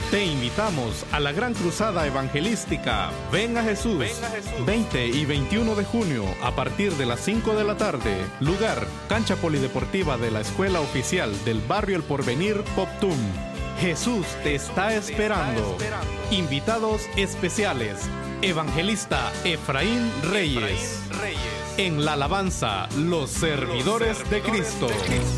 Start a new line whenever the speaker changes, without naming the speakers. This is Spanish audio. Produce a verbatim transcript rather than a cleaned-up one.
Te invitamos a la Gran Cruzada Evangelística Ven a Jesús,
Ven a Jesús.
veinte y veintiuno de junio a partir de las cinco de la tarde. Lugar, cancha polideportiva de la Escuela Oficial del Barrio El Porvenir, Poptum. Jesús te está esperando. Invitados especiales, Evangelista Efraín Reyes. En la alabanza, los servidores de Cristo.